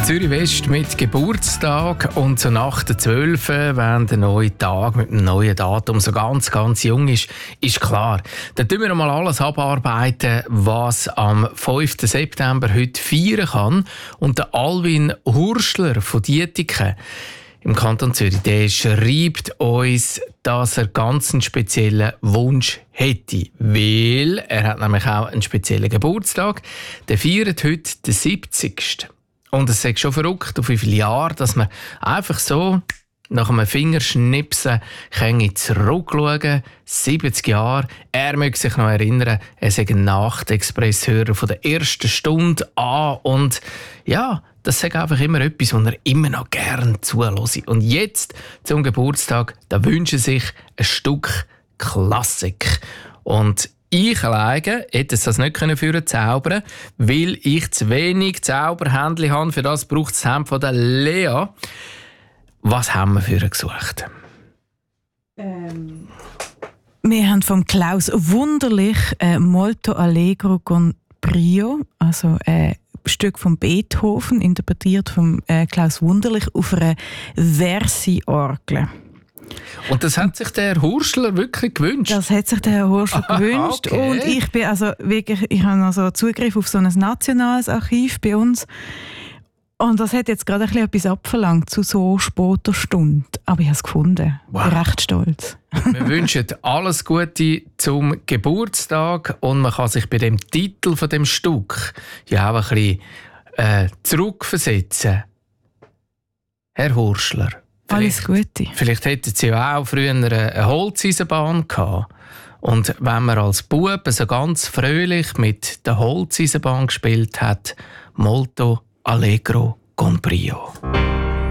Zürich West mit Geburtstag und so nach der 12, wenn der neue Tag mit einem neuen Datum so ganz jung ist klar. Dann tun wir noch mal alles abarbeiten, was am 5. September heute feiern kann. Und der Alwin Hurschler von Dietiken im Kanton Zürich, der schreibt uns, dass er ganz einen speziellen Wunsch hätte. Weil er hat nämlich auch einen speziellen Geburtstag. Der feiert heute den 70. Und es ist schon verrückt, auf wie viele Jahre, dass man einfach so nach einem Fingerschnipsen zurückschauen kann. 70 Jahre. Er möge sich noch erinnern, er sei ein Nachtexpress-Hörer von der ersten Stunde an. Und ja, das ist einfach immer etwas, was er immer noch gerne zuhört. Und jetzt, zum Geburtstag, da wünsche sich ein Stück Klassik. Und ich alleine hätte es das nicht für zaubern, weil ich zu wenig Zauberhändchen habe. Für das braucht es das Hemd von der Lea. Was haben wir für ihn gesucht? Wir haben von Klaus Wunderlich Molto Allegro con Brio, also ein Stück von Beethoven, interpretiert von Klaus Wunderlich auf einer Versi-Orgel. Und das hat sich der Herr Hurschler wirklich gewünscht? Das hat sich der Herr Hurschler gewünscht. Okay. Und ich bin ich habe also Zugriff auf so ein nationales Archiv bei uns. Und das hat jetzt gerade etwas abverlangt zu so später Stunde. Aber ich habe es gefunden. Wow. Ich bin recht stolz. Wir wünschen alles Gute zum Geburtstag und man kann sich bei dem Titel von dem Stück ja auch ein bisschen zurückversetzen. Herr Hurschler. Alles Gute. Vielleicht hätten Sie ja auch früher eine Holzeisenbahn gehabt. Und wenn man als Bub so ganz fröhlich mit der Holzeisenbahn gespielt hat, Molto Allegro con Brio.